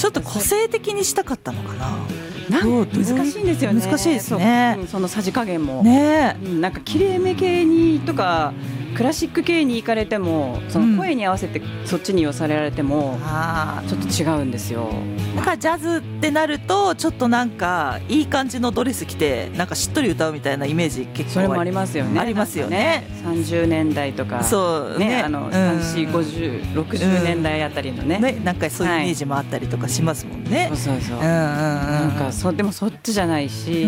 ちょっと個性的にしたかったのかな。 難しいんですよね。 難しいですね。 そのさじ加減もね、 なんか綺麗め系にとかクラシック系に行かれても、その声に合わせてそっちに寄せられてもちょっと違うんですよ。 だからジャズってなるとちょっとなんかいい感じのドレス着てなんかしっとり歌うみたいなイメージ結構それもありますよね。 ありますよね。 30年代とかそうね、 30、50、60年代あたりのね、 なんかそういうイメージもあったりとかしますもんね。 なんかでもそっちじゃないし、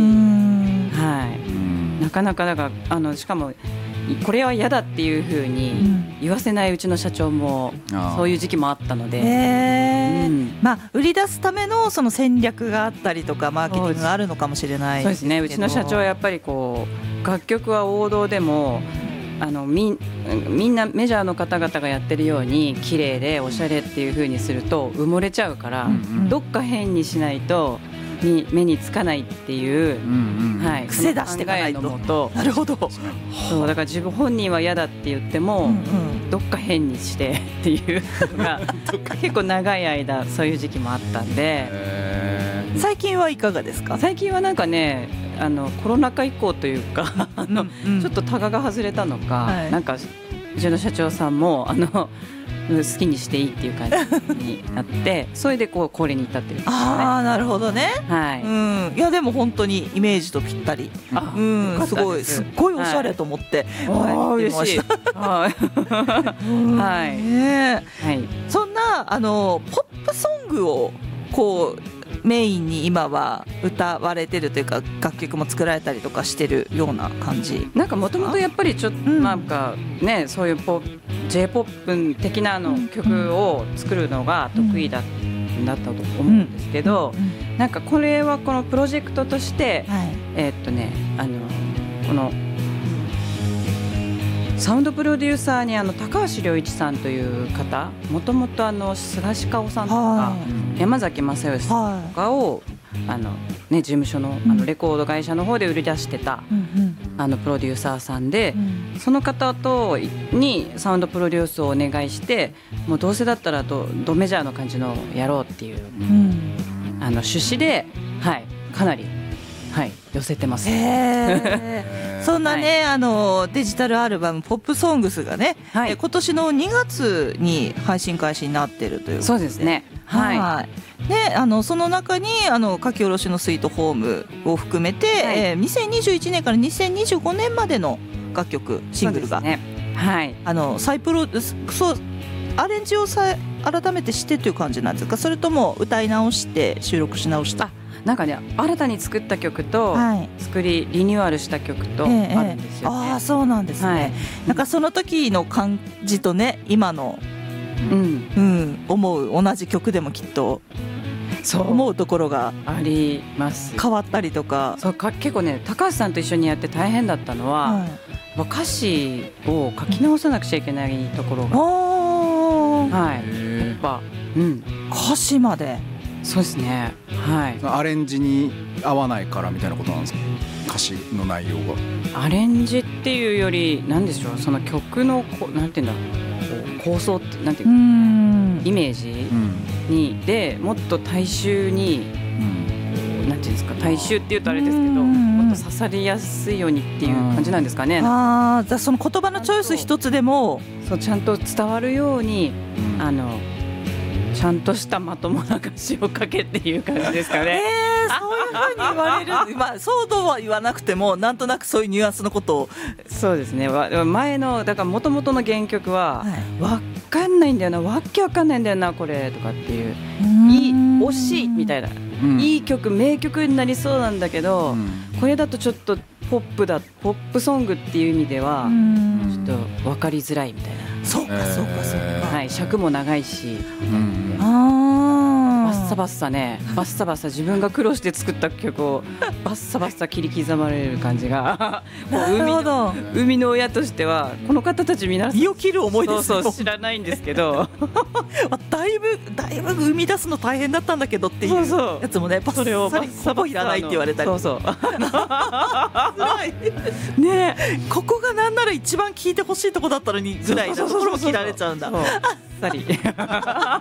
なかなかだからしかもこれは嫌だっていう風に言わせないうちの社長もそういう時期もあったので、まあ売り出すためのその戦略があったりとかマーケティングがあるのかもしれないですけど。そうですね。うちの社長はやっぱりこう楽曲は王道でもみんなメジャーの方々がやってるように綺麗でおしゃれっていう風にすると埋もれちゃうから、どっか変にしないと目につかないっていう、 癖出していかないと。なるほど。 そうだから自分本人は嫌だって言っても、どっか変にしてっていうのが結構長い間そういう時期もあったんで。 最近はいかがですか？ 最近はなんかね、コロナ禍以降というかちょっとタガが外れたのか、なんかうちの社長さんも好きにしていいっていう感じになってそれでこれに至ってるんですよね。 なるほどね。いやでも本当にイメージとぴったり。すごいおしゃれと思って嬉しい。 そんなポップソングをこうメインに今は歌われてるというか楽曲も作られたりとかしてるような感じ。 なんかもともとやっぱりちょっとなんかね、そういう J-POP 的な曲を作るのが得意だったと思うんですけど、なんかこれはこのプロジェクトとしてこのサウンドプロデューサーに高橋良一さんという方、もともと菅氏香さんとか山崎正義さんとかを事務所のレコード会社の方で売り出してたプロデューサーさんで、その方にサウンドプロデュースをお願いして、もうどうせだったらドメジャーの感じのやろうっていう趣旨で、かなり寄せてます。 そんなね、デジタルアルバムポップソングスがね、今年の2月に配信開始になっているということで。 そうですね。 でその中に書き下ろしのスイートホームを含めて、2021年から2025年までの楽曲シングルが、再プロアレンジを改めてしてという感じなんですか？それとも歌い直して収録し直した？ なんかね、新たに作った曲と、リニューアルした曲とあるんですよね。 そうなんですね。なんかその時の感じとね、今の、思う同じ曲でもきっと思うところがあります。 変わったりとか。 結構ね、高橋さんと一緒にやって大変だったのは、歌詞を書き直さなくちゃいけないところが、やっぱ、 歌詞まで。 そうですね。 アレンジに合わないからみたいなことなんですか？歌詞の内容が。 アレンジっていうより、なんでしょう、その曲のなんていうんだ、構想ってなんていうイメージにでもっと大衆に、なんていうんですか、大衆っていうとあれですけど、もっと刺さりやすいようにっていう感じなんですかね。 じゃあその言葉のチョイス一つでもちゃんと伝わるように、ちゃんとしたまともな歌詞を書けっていう感じですかね。 そういうふうに言われるそうとは言わなくてもなんとなくそういうニュアンスのことを。 そうですね。前のだから元々の原曲は分かんないんだよな、わけわかんないんだよなこれとかっていう、惜しいみたいな、いい曲名曲になりそうなんだけど、これだとちょっとポップソングっていう意味ではちょっと分かりづらいみたいな。 そうか。 尺も長いし、バッサバッサね、バッサバッサ自分が苦労して作った曲をバッサバッサ切り刻まれる感じが生みの親としてはこの方たち皆さん身を切る思いですよ。 知らないんですけどだいぶ生み出すの大変だったんだけどっていうやつもね、 それをバッサバッサいらないって言われたり。 ね、 ここがなんなら一番聞いてほしいとこだったのにぐらいなところも切られちゃうんだ。